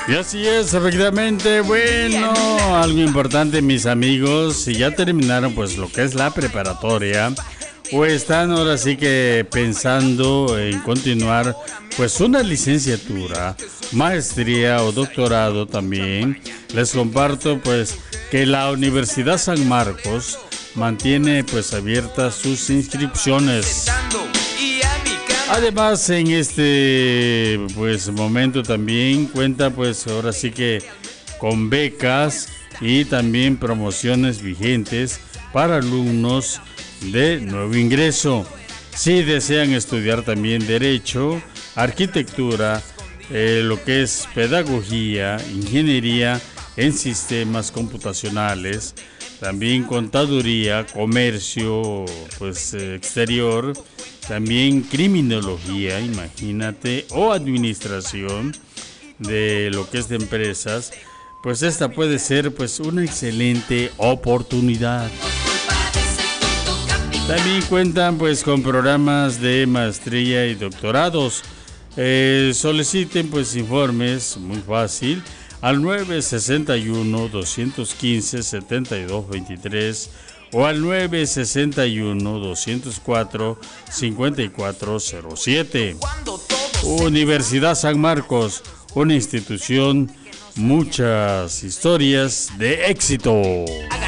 Y así es, efectivamente. Bueno, algo importante, mis amigos, si ya terminaron pues lo que es la preparatoria o están ahora sí que pensando en continuar pues una licenciatura, maestría o doctorado también, les comparto pues que la Universidad San Marcos mantiene pues abiertas sus inscripciones. Además, en este pues momento también cuenta pues ahora sí que con becas y también promociones vigentes para alumnos de nuevo ingreso. Si desean estudiar también derecho, arquitectura, lo que es pedagogía, ingeniería en sistemas computacionales, también contaduría, comercio pues exterior, también criminología, imagínate, o administración de lo que es de empresas, pues esta puede ser pues una excelente oportunidad. También cuentan pues con programas de maestría y doctorados. Soliciten pues informes, muy fácil, al 961-215-7223 o al 961-204-5407. Universidad San Marcos, una institución, muchas historias de éxito.